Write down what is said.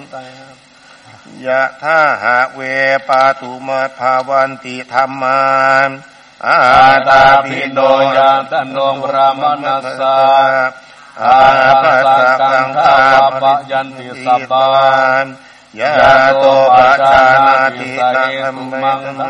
ยะทาหะเวปาตุมัภาวันติธัมมาอาตาปิโนยันตันโนปรามนัสสะอาภัสสะกังคาปะยันติสัพพะยะโตปัจจานาติตัมมัง